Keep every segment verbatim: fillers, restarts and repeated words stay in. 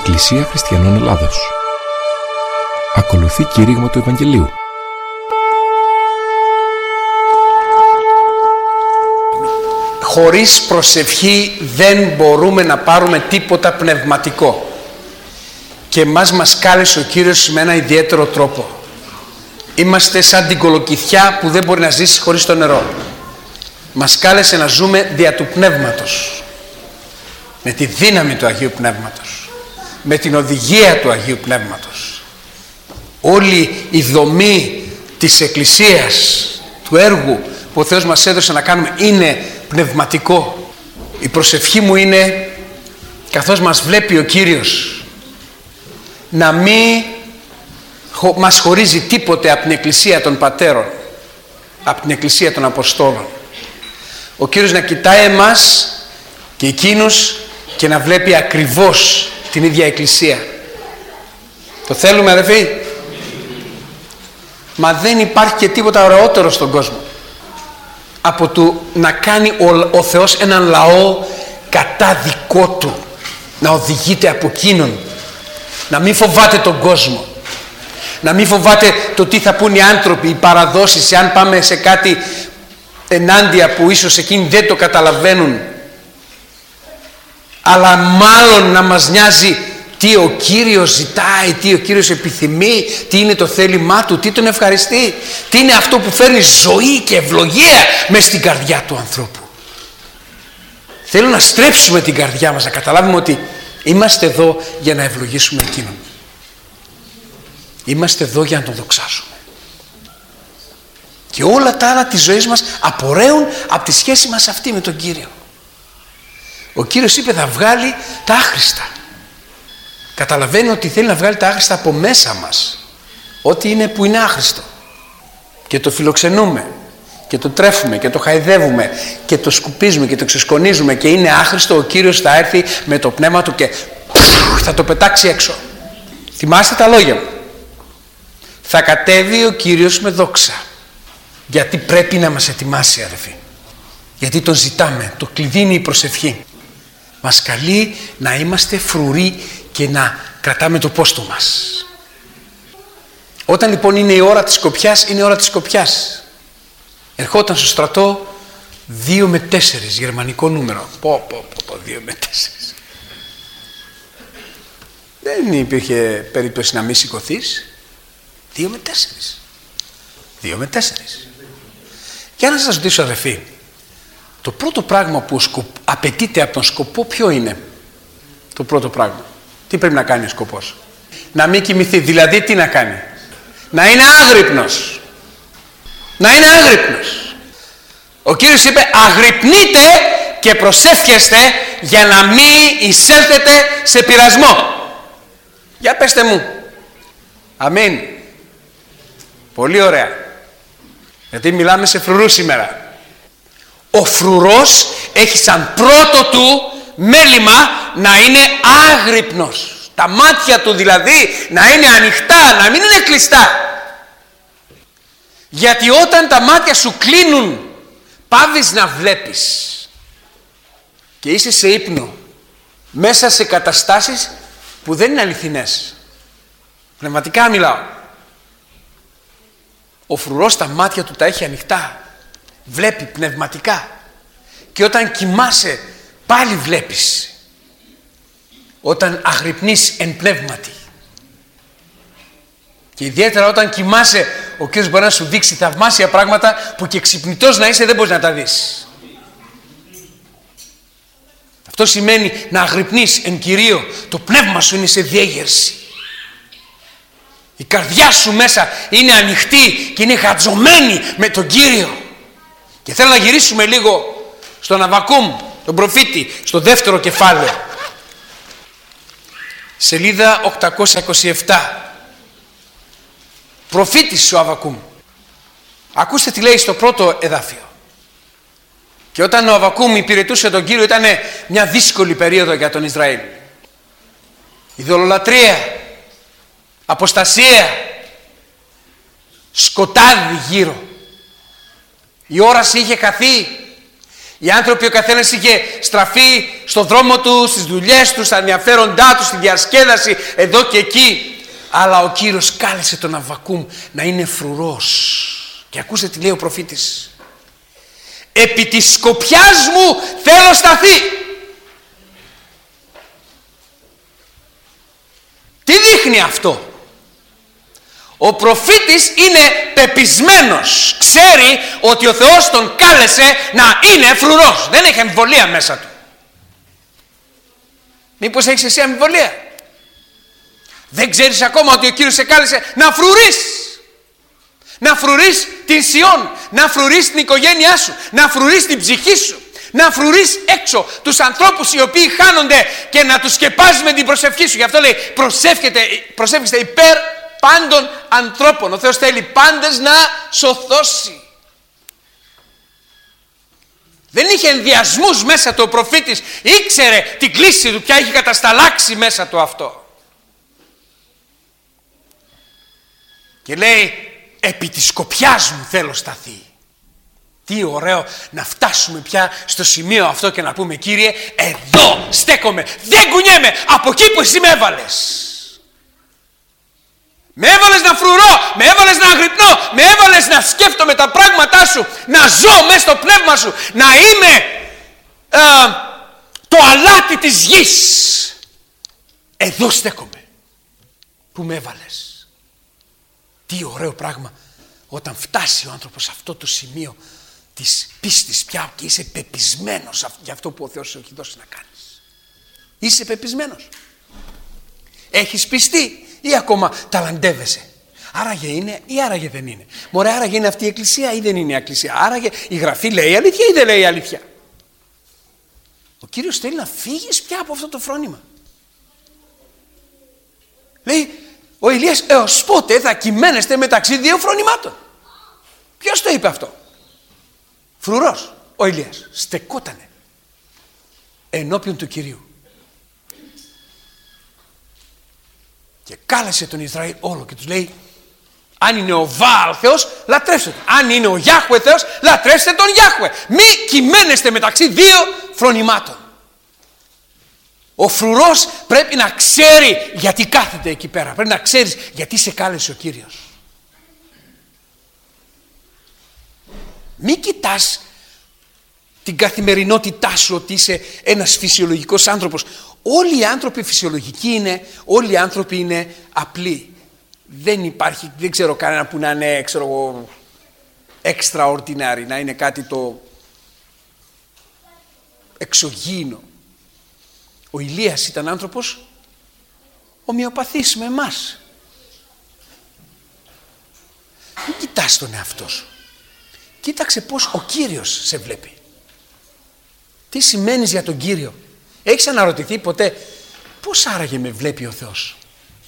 Εκκλησία Χριστιανών Ελλάδος. Ακολουθεί κήρυγμα του Ευαγγελίου. Χωρίς προσευχή δεν μπορούμε να πάρουμε τίποτα πνευματικό. Και εμάς μας κάλεσε ο Κύριος με ένα ιδιαίτερο τρόπο. Είμαστε σαν την κολοκυθιά που δεν μπορεί να ζήσει χωρίς το νερό. Μας κάλεσε να ζούμε δια του Πνεύματος. Με τη δύναμη του Αγίου Πνεύματος. Με την οδηγία του Αγίου Πνεύματος. Όλη η δομή της Εκκλησίας, του έργου που ο Θεός μας έδωσε να κάνουμε είναι πνευματικό. Η προσευχή μου είναι, καθώς μας βλέπει ο Κύριος, να μην μας χωρίζει τίποτε από την Εκκλησία των Πατέρων, από την Εκκλησία των Αποστόλων. Ο Κύριος να κοιτάει εμάς και εκείνους και να βλέπει ακριβώς την ίδια Εκκλησία. Το θέλουμε, αδελφοί? Μα δεν υπάρχει και τίποτα ωραιότερο στον κόσμο από το να κάνει ο, ο Θεός έναν λαό κατά δικό του, να οδηγείται από εκείνον, να μην φοβάται τον κόσμο, να μην φοβάται το τι θα πούν οι άνθρωποι, οι παραδόσεις, αν πάμε σε κάτι ενάντια που ίσως εκείνοι δεν το καταλαβαίνουν, αλλά μάλλον να μας νοιάζει τι ο Κύριος ζητάει, τι ο Κύριος επιθυμεί, τι είναι το θέλημά του, τι τον ευχαριστεί, τι είναι αυτό που φέρνει ζωή και ευλογία μες στην καρδιά του ανθρώπου. Θέλω να στρέψουμε την καρδιά μας, να καταλάβουμε ότι είμαστε εδώ για να ευλογήσουμε εκείνον. Είμαστε εδώ για να τον δοξάσουμε. Και όλα τα άλλα της ζωής μας απορρέουν από τη σχέση μας αυτή με τον Κύριο. Ο Κύριος είπε θα βγάλει τα άχρηστα. Καταλαβαίνει ότι θέλει να βγάλει τα άχρηστα από μέσα μας. Ό,τι είναι που είναι άχρηστο. Και το φιλοξενούμε. Και το τρέφουμε και το χαϊδεύουμε. Και το σκουπίζουμε και το ξεσκονίζουμε. Και είναι άχρηστο, ο Κύριος θα έρθει με το πνεύμα του και θα το πετάξει έξω. Θυμάστε τα λόγια μου. Θα κατέβει ο Κύριος με δόξα. Γιατί πρέπει να μας ετοιμάσει, αδελφοί. Γιατί τον ζητάμε. Το κλειδί είναι η προσευχή. Μας καλεί να είμαστε φρουροί και να κρατάμε το πόστο μας. Όταν λοιπόν είναι η ώρα της σκοπιάς, είναι η ώρα της σκοπιάς. Ερχόταν στο στρατό δύο με τέσσερις, γερμανικό νούμερο. Πω πω πω, πω δύο με τέσσερις. Δεν υπήρχε περίπτωση να μην σηκωθείς. Δύο με τέσσερις. Δύο με τέσσερις. Για να σας ρωτήσω, αδελφοί, το πρώτο πράγμα που απαιτείται από τον σκοπό ποιο είναι? Το πρώτο πράγμα. Τι πρέπει να κάνει ο σκοπός? Να μην κοιμηθεί. Δηλαδή τι να κάνει? Να είναι άγρυπνος. Να είναι άγρυπνος. Ο Κύριος είπε αγρυπνείτε και προσεύχεστε για να μην εισέλθετε σε πειρασμό. Για πέστε μου. Αμήν. Πολύ ωραία. Γιατί μιλάμε σε φρουρούς σήμερα. Ο φρουρός έχει σαν πρώτο του μέλημα να είναι άγρυπνος. Τα μάτια του δηλαδή να είναι ανοιχτά, να μην είναι κλειστά. Γιατί όταν τα μάτια σου κλείνουν, πάβεις να βλέπεις. Και είσαι σε ύπνο, μέσα σε καταστάσεις που δεν είναι αληθινές. Πνευματικά μιλάω. Ο φρουρός τα μάτια του τα έχει ανοιχτά. Βλέπει πνευματικά. Και όταν κοιμάσαι πάλι βλέπεις. Όταν αγρυπνείς εν πνεύματι. Και ιδιαίτερα όταν κοιμάσαι, ο Κύριος μπορεί να σου δείξει θαυμάσια πράγματα που και ξυπνητός να είσαι δεν μπορείς να τα δεις. Αυτό σημαίνει να αγρυπνείς εν Κυρίω. Το πνεύμα σου είναι σε διέγερση. Η καρδιά σου μέσα είναι ανοιχτή και είναι χατζωμένη με τον Κύριο. Και θέλω να γυρίσουμε λίγο στον Αββακούμ, τον προφήτη, στο δεύτερο κεφάλαιο. Σελίδα οκτακόσια είκοσι επτά. Προφήτης ο Αββακούμ. Ακούστε τι λέει στο πρώτο εδάφιο. Και όταν ο Αββακούμ υπηρετούσε τον Κύριο ήταν μια δύσκολη περίοδο για τον Ισραήλ. Ειδωλολατρία, αποστασία, σκοτάδι γύρω. Η όραση είχε χαθεί Οι άνθρωποι, ο καθένας είχε στραφεί στον δρόμο του, στις δουλειές του, στα ενδιαφέροντά του, στη διασκέδαση, εδώ και εκεί. Αλλά ο Κύριος κάλεσε τον Αββακούμ να είναι φρουρός. Και ακούστε τι λέει ο προφήτης. Επί της σκοπιάς μου θέλω σταθεί. Τι δείχνει αυτό? Ο προφήτης είναι πεπισμένος. Ξέρει ότι ο Θεός τον κάλεσε να είναι φρουρός. Δεν έχει αμφιβολία μέσα του. Μήπως έχεις εσύ αμφιβολία? Δεν ξέρεις ακόμα ότι ο Κύριος σε κάλεσε να φρουρείς? Να φρουρείς την Σιών, να φρουρείς την οικογένειά σου, να φρουρείς την ψυχή σου, να φρουρείς έξω τους ανθρώπους οι οποίοι χάνονται και να τους σκεπάζεις με την προσευχή σου. Γι' αυτό λέει προσεύχεστε υπέρ πάντων ανθρώπων. Ο Θεός θέλει πάντες να σωθώσει. Δεν είχε ενδιασμούς μέσα του ο προφήτης. Ήξερε την κλίση του, πια είχε κατασταλάξει μέσα του αυτό. Και λέει, επί της σκοπιάς μου θέλω σταθεί. Τι ωραίο να φτάσουμε πια στο σημείο αυτό και να πούμε, Κύριε, εδώ στέκομαι, δεν κουνιέμαι από εκεί που εσύ με έβαλες. Με έβαλες να φρουρώ, με έβαλες να αγρυπνώ, με έβαλες να σκέφτομαι τα πράγματά σου, να ζω μέσα στο πνεύμα σου, να είμαι α, το αλάτι της γης. Εδώ στέκομαι που με έβαλες. Τι ωραίο πράγμα όταν φτάσει ο άνθρωπος σε αυτό το σημείο της πίστης πια και είσαι πεπισμένος για αυτό που ο Θεός σου έχει δώσει να κάνεις. Είσαι πεπισμένος. Έχεις πιστεί ή ακόμα ταλαντεύεσαι? Άραγε είναι ή άραγε δεν είναι? Μωρέ, άραγε είναι αυτή η εκκλησία ή δεν είναι η εκκλησία? Άραγε η Γραφή λέει αλήθεια ή δεν λέει αλήθεια? Ο Κύριος θέλει να φύγεις πια από αυτό το φρόνημα. Λέει ο Ηλίας, έως πότε θα κυμαίνεστε μεταξύ δύο φρονημάτων? Ποιος το είπε αυτό? Φρουρός ο Ηλίας στεκότανε ενώπιον του Κυρίου και κάλεσε τον Ισραήλ όλο και τους λέει, αν είναι ο Βαάλ Θεός, λατρεύστε τον. Αν είναι ο Γιάχουε Θεός, λατρεύστε τον Γιάχουε. Μη κυμαίνεστε μεταξύ δύο φρονημάτων. Ο φρουρός πρέπει να ξέρει γιατί κάθεται εκεί πέρα. Πρέπει να ξέρεις γιατί σε κάλεσε ο Κύριος. Μη κοιτάς την καθημερινότητά σου ότι είσαι ένας φυσιολογικός άνθρωπος. Όλοι οι άνθρωποι φυσιολογικοί είναι, όλοι οι άνθρωποι είναι απλοί. Δεν υπάρχει, δεν ξέρω κανένα που να είναι, ξέρω εγώ, extraordinary, να είναι κάτι το εξωγήινο. Ο Ηλίας ήταν άνθρωπος ομοιοπαθής με εμάς. Μην κοιτάς τον εαυτό σου. Κοίταξε πώς ο Κύριος σε βλέπει. Τι σημαίνεις για τον Κύριο? Έχεις αναρωτηθεί ποτέ πώς άραγε με βλέπει ο Θεός?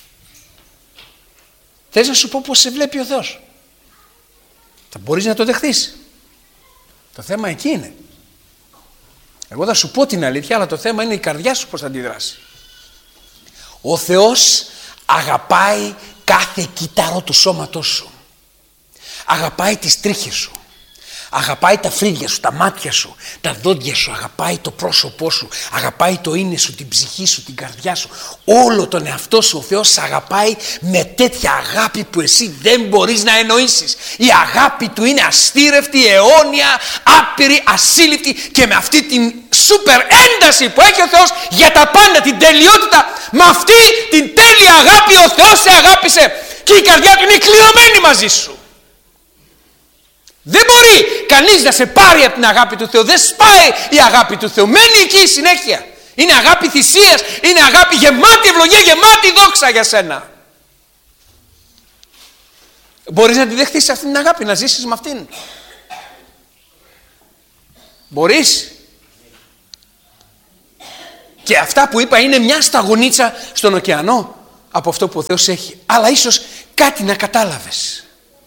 Θες να σου πω πώς σε βλέπει ο Θεός? Θα μπορείς να το δεχθείς? Το θέμα εκεί είναι. Εγώ θα σου πω την αλήθεια, αλλά το θέμα είναι η καρδιά σου πώς θα αντιδράσει. Ο Θεός αγαπάει κάθε κύτταρο του σώματός σου. Αγαπάει τις τρίχες σου. Αγαπάει τα φρύδια σου, τα μάτια σου, τα δόντια σου. Αγαπάει το πρόσωπό σου. Αγαπάει το είναι σου, την ψυχή σου, την καρδιά σου. Όλο τον εαυτό σου ο Θεός σε αγαπάει με τέτοια αγάπη που εσύ δεν μπορείς να εννοήσεις. Η αγάπη του είναι αστήρευτη, αιώνια, άπειρη, ασύλληπτη και με αυτή την σούπερ ένταση που έχει ο Θεός για τα πάντα, την τελειότητα. Με αυτή την τέλεια αγάπη ο Θεός σε αγάπησε και η καρδιά του είναι κλειωμένη μαζί σου. Δεν μπορεί κανείς να σε πάρει από την αγάπη του Θεού. Δεν σπάει η αγάπη του Θεού. Μένει εκεί συνέχεια. Είναι αγάπη θυσίας. Είναι αγάπη γεμάτη ευλογία, γεμάτη δόξα για σένα. Μπορείς να τη δεχτείς αυτήν την αγάπη, να ζήσεις με αυτήν? Μπορείς? Και αυτά που είπα είναι μια σταγονίτσα στον ωκεανό από αυτό που ο Θεός έχει. Αλλά ίσως κάτι να κατάλαβες.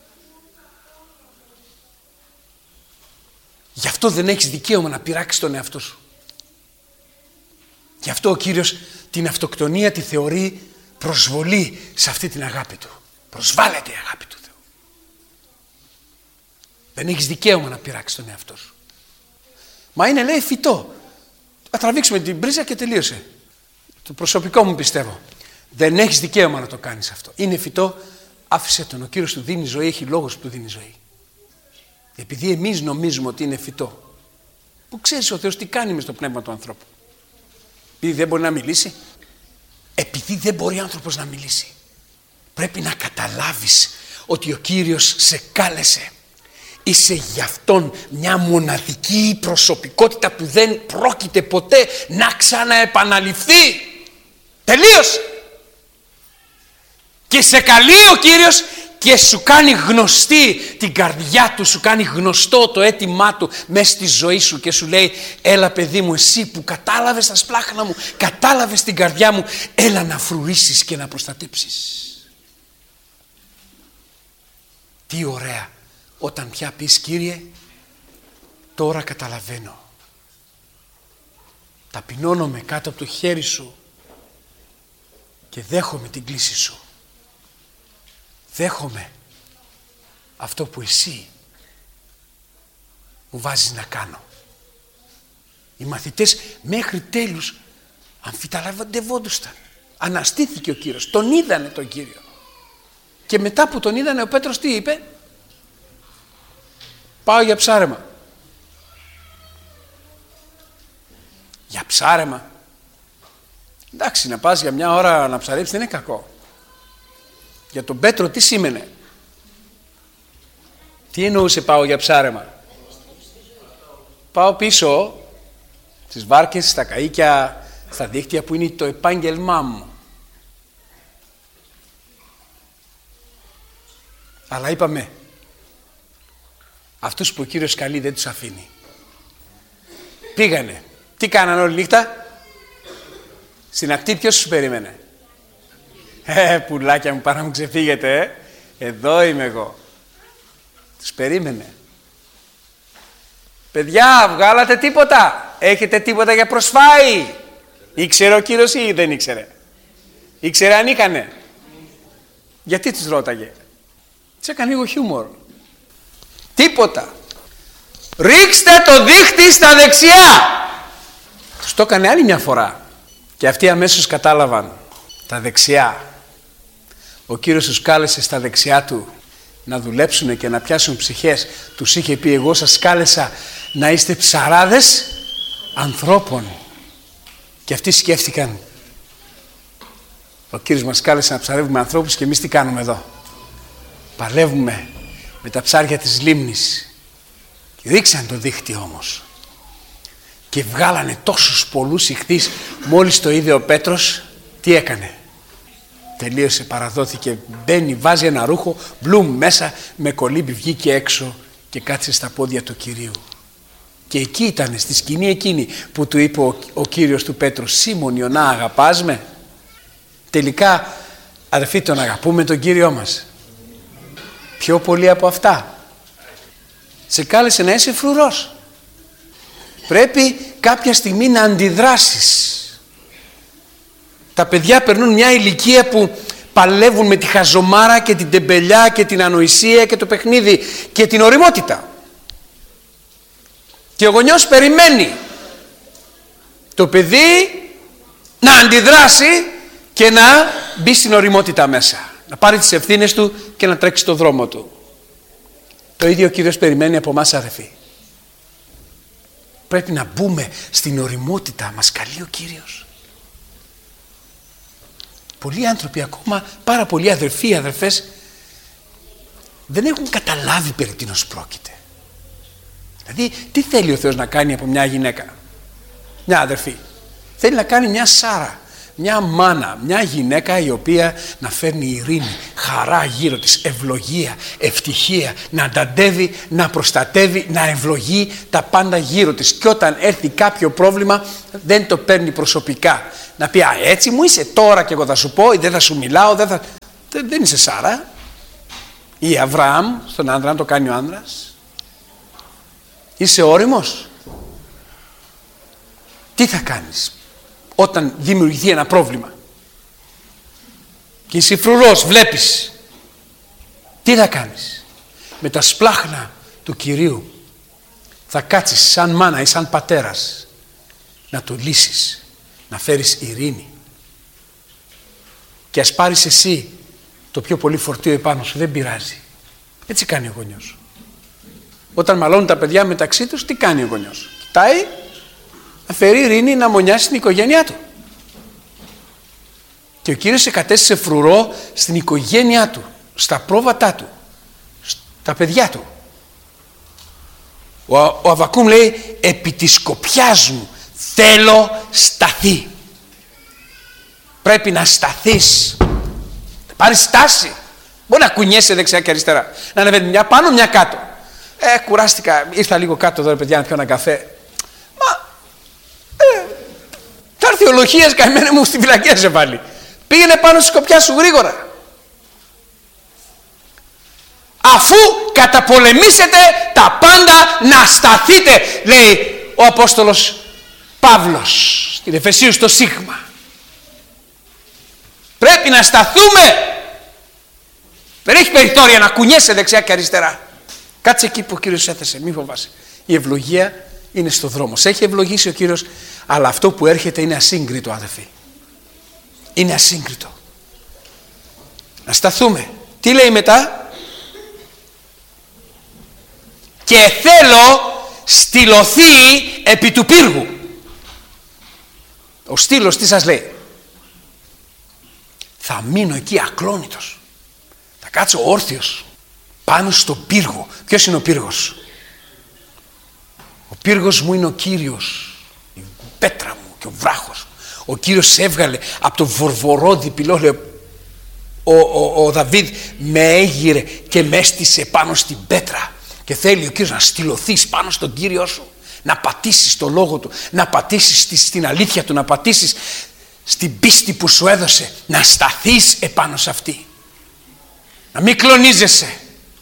Γι' αυτό δεν έχεις δικαίωμα να πειράξεις τον εαυτό σου. Γι' αυτό ο Κύριος την αυτοκτονία τη θεωρεί προσβολή σε αυτή την αγάπη του. Προσβάλλεται η αγάπη του Θεού. Δεν έχεις δικαίωμα να πειράξεις τον εαυτό σου. Μα είναι, λέει, φυτό. Θα τραβήξουμε την πρίζα και τελείωσε. Το προσωπικό μου πιστεύω. Δεν έχεις δικαίωμα να το κάνεις αυτό. Είναι φυτό, άφησε τον. Ο Κύριος του δίνει ζωή, έχει λόγος που του δίνει ζωή. Επειδή εμείς νομίζουμε ότι είναι φυτό, που ξέρεις ο Θεός τι κάνει μες στο πνεύμα του ανθρώπου. Επειδή δεν μπορεί να μιλήσει. Επειδή δεν μπορεί ο άνθρωπος να μιλήσει. Πρέπει να καταλάβεις ότι ο Κύριος σε κάλεσε. Είσαι γι' αυτόν μια μοναδική προσωπικότητα που δεν πρόκειται ποτέ να ξαναεπαναληφθεί. Τελείωσε. Και σε καλεί ο Κύριος και σου κάνει γνωστή την καρδιά του, σου κάνει γνωστό το αίτημά του μέσα στη ζωή σου και σου λέει, έλα παιδί μου, εσύ που κατάλαβες τα σπλάχνα μου, κατάλαβες την καρδιά μου, έλα να φρουρήσεις και να προστατέψεις. Τι ωραία όταν πια πεις, Κύριε, τώρα καταλαβαίνω. Ταπεινώνομαι κάτω από το χέρι σου και δέχομαι την κλήση σου. Δέχομαι αυτό που εσύ μου βάζεις να κάνω. Οι μαθητές μέχρι τέλους αμφιταλαντευόντουσαν. Αναστήθηκε ο Κύριος, τον είδανε τον Κύριο. Και μετά που τον είδανε ο Πέτρος τι είπε? Πάω για ψάρεμα. Για ψάρεμα. Εντάξει, να πας για μια ώρα να ψαρέψεις δεν είναι κακό. Για τον Πέτρο τι σήμαινε? Τι εννοούσε πάω για ψάρεμα? Πάω πίσω στις βάρκες, στα καΐκια, στα δίκτυα που είναι το επάγγελμά μου. Αλλά είπαμε, αυτούς που ο Κύριος καλεί δεν τους αφήνει. Πήγανε. Τι κάνανε όλη νύχτα? Στην ακτή ποιος τους περίμενε? Ε, πουλάκια μου, πάρα μου ξεφύγετε, ε. Εδώ είμαι εγώ. Τους περίμενε. Παιδιά, βγάλατε τίποτα? Έχετε τίποτα για προσφάι? Ήξερε ο Κύριος ή δεν ήξερε? Ήξερε αν είχανε? Γιατί τους ρώταγε? Τους έκανε λίγο χιούμορ. Τίποτα. Ρίξτε το δίχτυ στα δεξιά. Τους το έκανε άλλη μια φορά. Και αυτοί αμέσως κατάλαβαν. Τα δεξιά. Ο Κύριος τους κάλεσε στα δεξιά του να δουλέψουν και να πιάσουν ψυχές. Τους είχε πει, εγώ σας κάλεσα να είστε ψαράδες ανθρώπων. Και αυτοί σκέφτηκαν, ο Κύριος μας κάλεσε να ψαρεύουμε ανθρώπους και εμείς τι κάνουμε εδώ? Παλεύουμε με τα ψάρια της λίμνης. Και ρίξαν το δίχτυ όμως. Και βγάλανε τόσους πολλούς ιχθύς. Μόλις το είδε ο Πέτρος, τι έκανε? Τελείωσε, παραδόθηκε, μπαίνει, βάζει ένα ρούχο, μπλουμ μέσα, με κολύμπι βγήκε έξω και κάτσε στα πόδια του Κυρίου. Και εκεί ήταν, στη σκηνή εκείνη που του είπε ο, ο Κύριος του Πέτρου, Σίμων Ιωνά, αγαπάς με? Τελικά, αδερφοί, τον αγαπούμε τον Κύριό μας? Πιο πολύ από αυτά. Σε κάλεσε να είσαι φρουρός. Πρέπει κάποια στιγμή να αντιδράσεις. Τα παιδιά περνούν μια ηλικία που παλεύουν με τη χαζομάρα και την τεμπελιά και την ανοησία και το παιχνίδι και την ωριμότητα. Και ο γονιός περιμένει το παιδί να αντιδράσει και να μπει στην ωριμότητα μέσα. Να πάρει τις ευθύνες του και να τρέξει το δρόμο του. Το ίδιο ο Κύριος περιμένει από εμάς, αδερφοί. Πρέπει να μπούμε στην ωριμότητα. Μας καλεί ο Κύριος. Πολλοί άνθρωποι ακόμα, πάρα πολλοί αδερφοί, αδερφές, δεν έχουν καταλάβει περί τίνος πρόκειται. Δηλαδή, τι θέλει ο Θεός να κάνει από μια γυναίκα? Μια αδερφή. Θέλει να κάνει μια Σάρα, μια μάνα, μια γυναίκα η οποία να φέρνει ειρήνη, χαρά γύρω της, ευλογία, ευτυχία, να ανταντεύει, να προστατεύει, να ευλογεί τα πάντα γύρω της. Και όταν έρθει κάποιο πρόβλημα δεν το παίρνει προσωπικά. Να πει, α, έτσι μου είσαι τώρα και εγώ θα σου πω ή δεν θα σου μιλάω, δεν θα... Δεν είσαι Σάρα. Ή Αβραάμ, στον άντρα να το κάνει ο άνδρας. Είσαι όριμος? Τι θα κάνεις όταν δημιουργηθεί ένα πρόβλημα και είσαι φρουρός, βλέπεις? Τι θα κάνεις? Με τα σπλάχνα του Κυρίου θα κάτσεις σαν μάνα ή σαν πατέρας να το λύσεις, να φέρεις ειρήνη. Και ας πάρεις εσύ το πιο πολύ φορτίο επάνω σου, δεν πειράζει. Έτσι κάνει ο γονιός. Όταν μαλώνουν τα παιδιά μεταξύ τους, τι κάνει ο γονιός? Κοιτάει να φέρει ειρήνη, να μονιάσει την οικογένειά του. Και ο Κύριος εκατέστησε φρουρό στην οικογένειά του, στα πρόβατά του, στα παιδιά του. Ο, ο Αββακούμ λέει, επί της σκοπιάς μου θέλω σταθή. Πρέπει να σταθείς, να πάρεις στάση. Μπορεί να κουνιέσαι δεξιά και αριστερά, να ανεβαίνει μια πάνω μια κάτω. Ε, κουράστηκα, ήρθα λίγο κάτω εδώ ρε παιδιά να πιω ένα καφέ. Μα, ε, θα έρθει ο Λοχίας καημένε μου στη φυλακή σε βάλει. Πήγαινε πάνω στη σκοπιά σου γρήγορα. Αφού καταπολεμήσετε τα πάντα να σταθείτε, λέει ο Απόστολος Παύλος στην Εφεσίους το Σίγμα. Πρέπει να σταθούμε. Δεν έχει περιθώρια να κουνιέσαι δεξιά και αριστερά. Κάτσε εκεί που ο Κύριος έθεσε, μη φοβάσαι. Η ευλογία είναι στο δρόμο. Σε έχει ευλογήσει ο Κύριος, αλλά αυτό που έρχεται είναι ασύγκριτο, αδελφοί. Είναι ασύγκριτο. Να σταθούμε. Τι λέει μετά? Και θέλω στυλωθεί επί του πύργου. Ο στήλος τι σας λέει? Θα μείνω εκεί ακλόνητος. Θα κάτσω όρθιος πάνω στο πύργο. Ποιος είναι ο πύργος? Ο πύργος μου είναι ο Κύριος, η πέτρα μου και ο βράχος. Ο Κύριος σε έβγαλε από το βορβορόδι πυλό. Ο, ο, ο Δαβίδ με έγειρε και με έστησε πάνω στην πέτρα. Και θέλει ο Κύριος να στυλωθείς πάνω στον Κύριο σου, να πατήσεις το λόγο του, να πατήσεις στην αλήθεια του, να πατήσεις στην πίστη που σου έδωσε, να σταθείς επάνω σε αυτή, να μην κλονίζεσαι.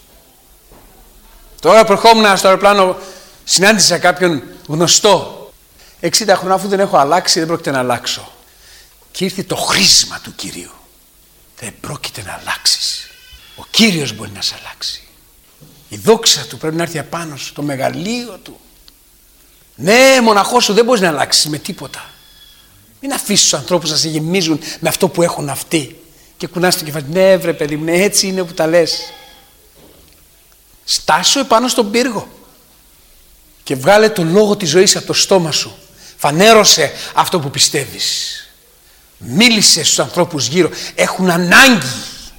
Τώρα προχόμουν στο αεροπλάνο, συνάντησα κάποιον γνωστό, εξήντα χρόνια, αφού δεν έχω αλλάξει δεν πρόκειται να αλλάξω. Και ήρθε το χρήσμα του Κυρίου. Δεν πρόκειται να αλλάξεις. Ο Κύριος μπορεί να σε αλλάξει. Η δόξα του πρέπει να έρθει απάνω σου, το μεγαλείο του. Ναι, μοναχός σου δεν μπορείς να αλλάξεις με τίποτα. Μην αφήσεις τους ανθρώπους να σε γεμίζουν με αυτό που έχουν αυτοί. Και κουνάς το κεφάλι. Ναι, βρε παιδί μου, ναι, έτσι είναι που τα λες. Στάσου επάνω στον πύργο. Και βγάλε το λόγο της ζωής από το στόμα σου. Φανέρωσε αυτό που πιστεύεις. Μίλησε στους ανθρώπους γύρω. Έχουν ανάγκη.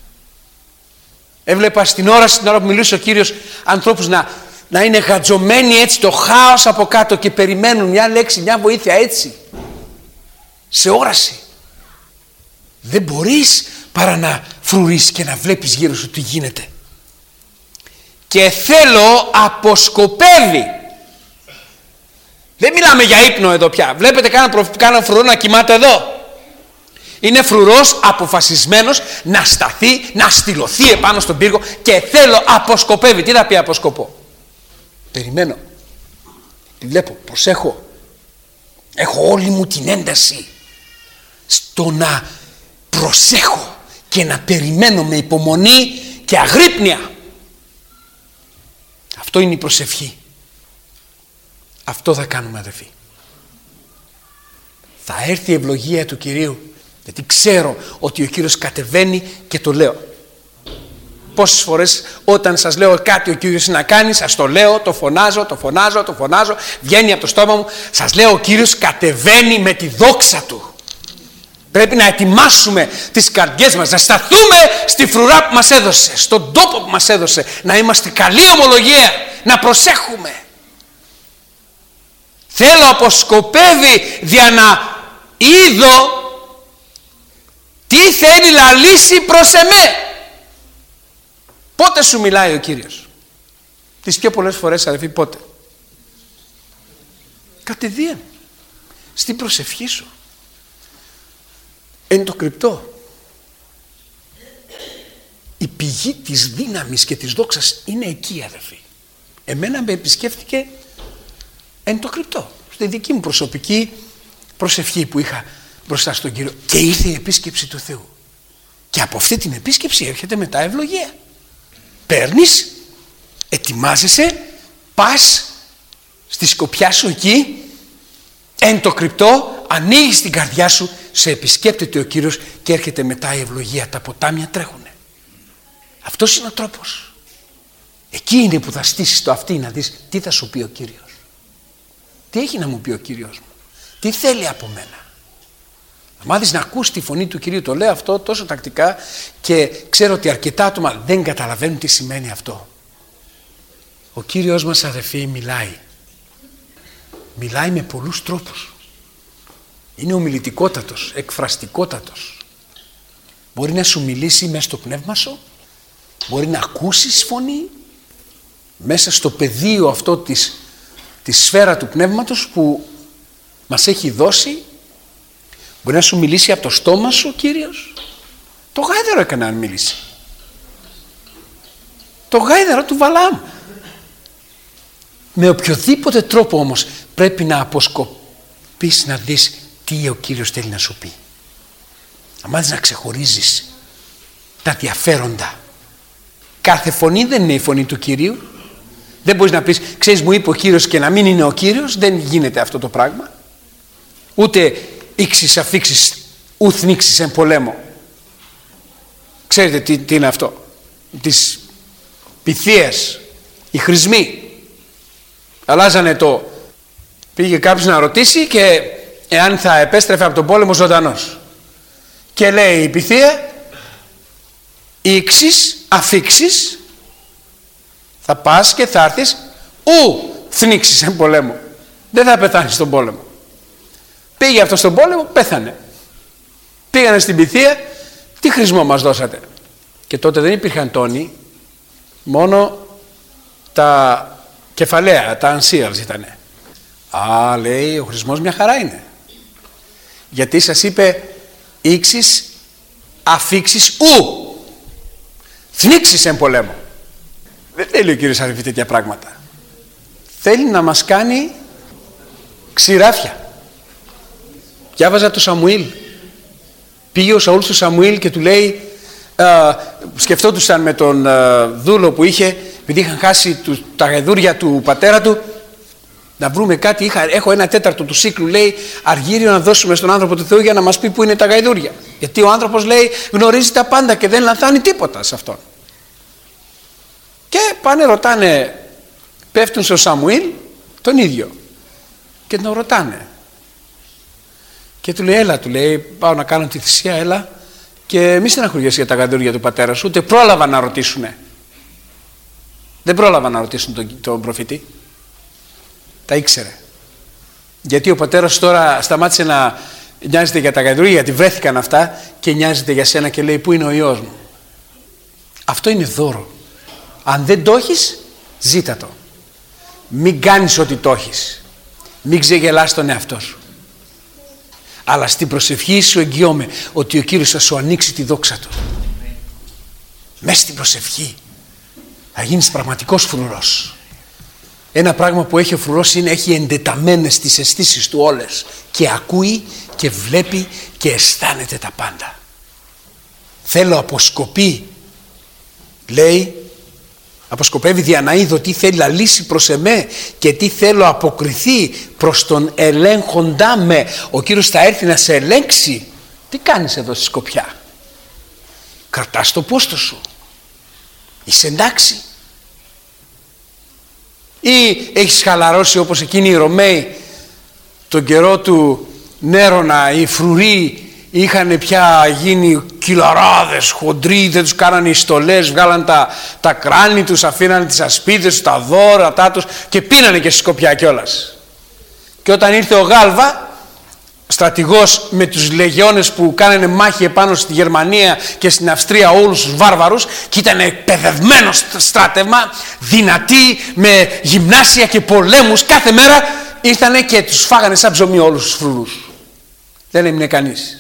Έβλεπα στην ώρα, στην ώρα που μιλούσε ο Κύριος ανθρώπους να, να είναι γατζωμένοι έτσι, το χάος από κάτω και περιμένουν μια λέξη, μια βοήθεια έτσι. Σε όραση. Δεν μπορείς παρά να φρουρείς και να βλέπεις γύρω σου τι γίνεται. Και θέλω αποσκοπεύει. Δεν μιλάμε για ύπνο εδώ πια. Βλέπετε κάνα φρουρό να κοιμάται εδώ. Είναι φρουρός αποφασισμένος να σταθεί, να στυλωθεί επάνω στον πύργο και θέλω αποσκοπεύει. Τι θα πει αποσκοπώ? Περιμένω. Τη βλέπω, προσέχω. Έχω όλη μου την ένταση στο να προσέχω και να περιμένω με υπομονή και αγρύπνια. Αυτό είναι η προσευχή. Αυτό θα κάνουμε, αδελφοί. Θα έρθει η ευλογία του Κυρίου. Γιατί ξέρω ότι ο Κύριος κατεβαίνει και το λέω. Πόσες φορές όταν σας λέω κάτι ο Κύριος να κάνει, σας το λέω, το φωνάζω, το φωνάζω, το φωνάζω, βγαίνει από το στόμα μου, σας λέω ο Κύριος κατεβαίνει με τη δόξα Του. Πρέπει να ετοιμάσουμε τις καρδιές μας, να σταθούμε στη φρουρά που μας έδωσε, στον τόπο που μας έδωσε, να είμαστε καλή ομολογία, να προσέχουμε. Θέλω αποσκοπεύει δια να είδω τι θέλει να λύσει προς εμέ. Πότε σου μιλάει ο Κύριος? Τις πιο πολλές φορές, αδελφοί, πότε? Κατηδίαν. Στην προσευχή σου. Εν το κρυπτό. Η πηγή της δύναμης και της δόξας είναι εκεί, αδελφοί. Εμένα με επισκέφθηκε εν το κρυπτό. Στη δική μου προσωπική προσευχή που είχα μπροστά στον Κύριο. Και ήρθε η επίσκεψη του Θεού. Και από αυτή την επίσκεψη έρχεται μετά ευλογία. Παίρνεις, ετοιμάζεσαι, πας στη σκοπιά σου εκεί, εν το κρυπτό, ανοίγεις την καρδιά σου, σε επισκέπτεται ο Κύριος και έρχεται μετά η ευλογία. Τα ποτάμια τρέχουνε. Αυτός είναι ο τρόπος. Εκεί είναι που θα στήσεις το αυτί να δεις τι θα σου πει ο Κύριος. Τι έχει να μου πει ο Κύριος μου. Τι θέλει από μένα. Να μάθεις να ακούς τη φωνή του Κυρίου. Το λέω αυτό τόσο τακτικά και ξέρω ότι αρκετά άτομα δεν καταλαβαίνουν τι σημαίνει αυτό. Ο Κύριος μας, αδελφοί, μιλάει. Μιλάει με πολλούς τρόπους. Είναι ομιλητικότατος, εκφραστικότατος. Μπορεί να σου μιλήσει μέσα στο πνεύμα σου. Μπορεί να ακούσεις φωνή μέσα στο πεδίο αυτό της, τη σφαίρα του πνεύματος που μας έχει δώσει. Μπορεί να σου μιλήσει από το στόμα σου ο Κύριος. Το γάιδαρο έκανε να μιλήσει. Το γάιδαρο του Βαλάμ. Με οποιοδήποτε τρόπο όμως πρέπει να αποσκοπείς να δεις τι ο Κύριος θέλει να σου πει. Να μάθεις να ξεχωρίζεις τα διαφέροντα. Κάθε φωνή δεν είναι η φωνή του Κυρίου. Δεν μπορείς να πεις, ξέρεις, μου είπε ο Κύριος και να μην είναι ο Κύριος. Δεν γίνεται αυτό το πράγμα. Ούτε ήξεις αφήξεις ουθ νίξεις εν πολέμο. Ξέρετε τι, τι είναι αυτό. Τις πυθίες, οι χρησμοί. Αλλάζανε το. Πήγε κάποιος να ρωτήσει και εάν θα επέστρεφε από τον πόλεμο ζωντανός. Και λέει η πυθία, ήξεις, αφήξεις, θα πας και θα έρθεις, ου θνίξεις εν πολέμο. Δεν θα πεθάνεις στον πόλεμο. Πήγε αυτό στον πόλεμο, πέθανε. Πήγανε στην πυθία, τι χρησμό μας δώσατε. Και τότε δεν υπήρχαν τόνοι, μόνο τα κεφαλαία, τα ανσίαλς ήτανε. Α, λέει, ο χρησμός μια χαρά είναι. Γιατί σας είπε ήξεις, αφήξεις, ου θνίξεις εν πολέμο. Δεν θέλει ο Κύριος, αδελφοί, τέτοια πράγματα. Θέλει να μας κάνει ξηράφια. Διάβαζα το Σαμουήλ. Πήγε ο Σαούλ στο Σαμουήλ και του λέει, α, σκεφτόντουσαν με τον α, δούλο που είχε, επειδή είχαν χάσει του, τα γαϊδούρια του πατέρα του, να βρούμε κάτι. Είχα, έχω ένα τέταρτο του σύκλου, λέει, αργύριο να δώσουμε στον άνθρωπο του Θεού για να μας πει που είναι τα γαϊδούρια. Γιατί ο άνθρωπος, λέει, γνωρίζει τα πάντα και δεν λανθάνει τίποτα σε αυτόν. Και πάνε ρωτάνε, πέφτουν στο Σαμουήλ τον ίδιο και τον ρωτάνε. Και του λέει, έλα, του λέει, πάω να κάνω τη θυσία, έλα, και μη στεναχωριέσαι για τα γαϊδούρια του πατέρα σου. Ούτε πρόλαβαν να ρωτήσουνε. Δεν πρόλαβαν να ρωτήσουν τον, τον προφήτη. Τα ήξερε. Γιατί ο πατέρας τώρα σταμάτησε να νοιάζεται για τα γαϊδούρια, γιατί βρέθηκαν αυτά, και νοιάζεται για σένα και λέει, πού είναι ο Υιός μου. Αυτό είναι δώρο. Αν δεν το έχεις, ζήτα το. Μην κάνεις ότι το έχεις. Μην ξεγελάς τον εαυτό σου. Αλλά στην προσευχή σου εγγυώμαι ότι ο Κύριος θα σου ανοίξει τη δόξα του. Μέσα στην προσευχή θα γίνεις πραγματικός φρουρός. Ένα πράγμα που έχει ο φρουρός είναι, έχει εντεταμένες τις αισθήσεις του όλες και ακούει και βλέπει και αισθάνεται τα πάντα. Θέλω αποσκοπή, λέει, αποσκοπεύει δια να είδω τι θέλει να λύσει προς εμέ και τι θέλω αποκριθεί προς τον ελέγχοντά με. Ο Κύριος θα έρθει να σε ελέγξει. Τι κάνεις εδώ στη σκοπιά? Κρατάς το πόστο σου? Είσαι εντάξει? Ή έχεις χαλαρώσει όπως εκείνοι οι Ρωμαίοι τον καιρό του Νέρονα? Οι φρουροί είχαν πια γίνει κυλαράδες, χοντροί, δεν τους κάνανε οι στολές, βγάλαν τα, τα κράνη τους, αφήνανε τις ασπίδες τους, τα δώρατά τους και πίνανε και στη σκοπιά κιόλας. Και όταν ήρθε ο Γάλβα, στρατηγός με τους λεγιώνες που κάνανε μάχη επάνω στη Γερμανία και στην Αυστρία, όλους τους βάρβαρους, και ήταν εκπαιδευμένο στράτευμα, δυνατοί, με γυμνάσια και πολέμους, κάθε μέρα ήρθανε και τους φάγανε σαν ψωμί όλους τους φρουρούς. Δεν έμεινε κανείς.